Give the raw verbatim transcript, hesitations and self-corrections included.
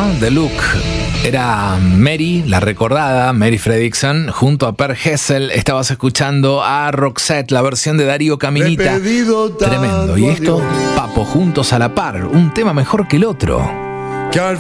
The Look. Era Mary, la recordada Mary Fredriksson, junto a Per Gessle. Estabas escuchando a Roxette, la versión de Darío Caminita. Tremendo. Y esto, Papo, Juntos a la Par, un tema mejor que el otro.